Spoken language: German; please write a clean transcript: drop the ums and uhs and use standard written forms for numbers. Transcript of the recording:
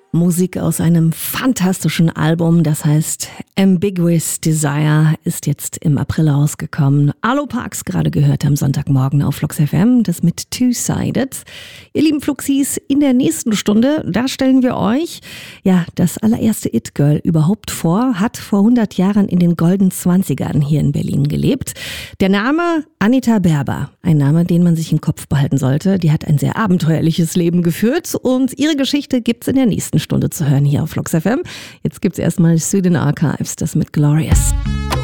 Musik aus einem fantastischen Album, das heißt Ambiguous Desire, ist jetzt im April rausgekommen. Arlo Parks gerade gehört am Sonntagmorgen auf Flux FM, das mit Two-Sided. Ihr lieben Fluxis, in der nächsten Stunde, da stellen wir euch das allererste It-Girl überhaupt vor, hat vor 100 Jahren in den Golden 20ern hier in Berlin gelebt. Der Name Anita Berber, ein Name, den man sich im Kopf behalten sollte. Die hat ein sehr abenteuerliches Leben geführt und ihre Geschichte gibt's in der nächsten Stunde zu hören hier auf Flux FM. Jetzt gibt's erstmal Sweden Archives, das mit Glorious.